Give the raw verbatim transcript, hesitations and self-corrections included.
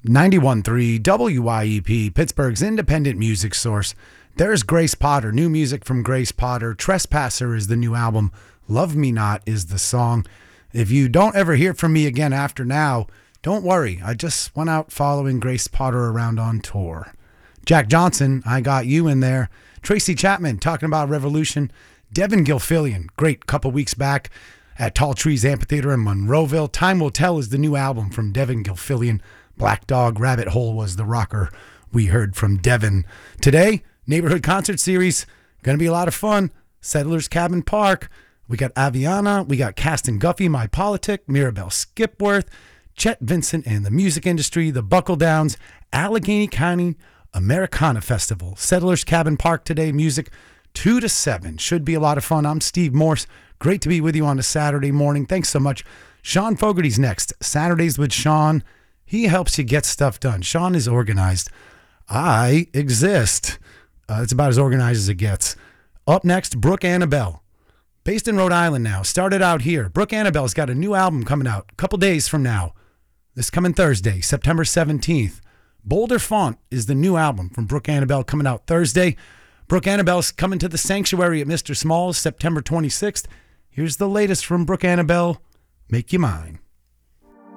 ninety-one point three W Y E P, Pittsburgh's independent music source. There's Grace Potter, new music from Grace Potter. Trespasser is the new album. Love Me Not is the song. If you don't ever hear from me again after now, don't worry. I just went out following Grace Potter around on tour. Jack Johnson, I Got You in there. Tracy Chapman, Talking About Revolution. Devin Gilfillian, great couple weeks back at Tall Trees Amphitheater in Monroeville. Time Will Tell is the new album from Devin Gilfillian. Black Dog Rabbit Hole was the rocker we heard from Devin. Today, Neighborhood Concert Series. Going to be a lot of fun. Settlers Cabin Park. We got Aviana. We got Caston Guffey, My Politic. Mirabelle Skipworth. Chet Vincent and the Music Industry. The Buckle Downs. Allegheny County Americana Festival. Settlers Cabin Park today. Music two to seven. Should be a lot of fun. I'm Steve Morse. Great to be with you on a Saturday morning. Thanks so much. Sean Fogarty's next. Saturdays with Sean. He helps you get stuff done. Sean is organized. I exist. Uh, it's about as organized as it gets. Up next, Brooke Annabelle. Based in Rhode Island now. Started out here. Brooke Annabelle's got a new album coming out a couple days from now. This coming Thursday, September seventeenth. Boulder Font is the new album from Brooke Annabelle coming out Thursday. Brooke Annabelle's coming to the Sanctuary at Mister Smalls September twenty-sixth. Here's the latest from Brooke Annabelle. Make You Mine.